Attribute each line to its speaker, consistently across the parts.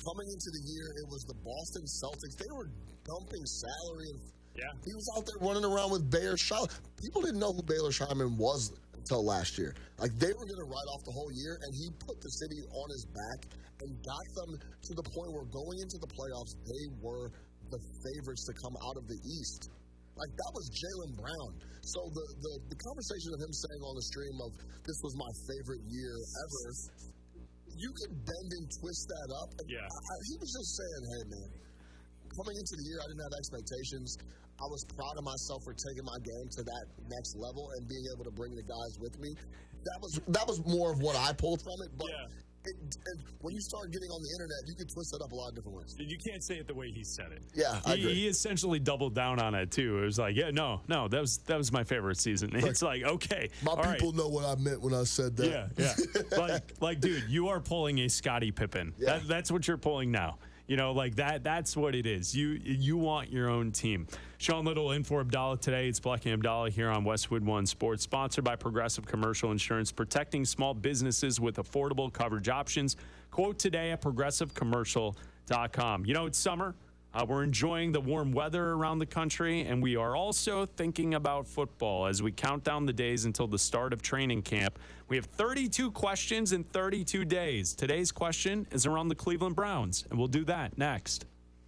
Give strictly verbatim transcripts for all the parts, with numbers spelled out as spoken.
Speaker 1: coming into the year, it was the Boston Celtics. They were dumping salary. And
Speaker 2: yeah.
Speaker 1: He was out there running around with Baylor Scheim. People didn't know who Baylor Scheim was until last year. Like, they were going to write off the whole year, and he put the city on his back and got them to the point where going into the playoffs, they were the favorites to come out of the East. Like, that was Jaylen Brown. So the, the, the conversation of him saying on the stream of, this was my favorite year ever, you could bend and twist that up. And
Speaker 2: yeah.
Speaker 1: I, he was just saying, hey, man, coming into the year, I didn't have expectations. I was proud of myself for taking my game to that next level and being able to bring the guys with me. That was that was more of what I pulled from it. But
Speaker 2: yeah.
Speaker 1: it, it, when you start getting on the internet, you can twist it up a lot of different ways.
Speaker 2: You can't say it the way he said it.
Speaker 1: Yeah, I
Speaker 2: he,
Speaker 1: agree.
Speaker 2: He essentially doubled down on it too. It was like, yeah, no, no, that was that was my favorite season. Like, it's like, okay,
Speaker 1: my
Speaker 2: all
Speaker 1: people
Speaker 2: right.
Speaker 1: know what I meant when I said that.
Speaker 2: Yeah, yeah. like, like, dude, you are pulling a Scottie Pippen.
Speaker 1: Yeah.
Speaker 2: That, that's what you're pulling now. You know, like that. That's what it is. You you want your own team. Sean Little in for Abdallah today. It's Black and Abdallah here on Westwood One Sports, sponsored by Progressive Commercial Insurance, protecting small businesses with affordable coverage options. Quote today at progressive commercial dot com. You know, it's summer. Uh, we're enjoying the warm weather around the country, and we are also thinking about football as we count down the days until the start of training camp. We have thirty-two questions in thirty-two days. Today's question is around the Cleveland Browns, and we'll do that next.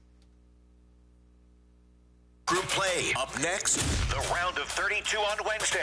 Speaker 3: Group play. Up next, the round of thirty-two on Wednesday.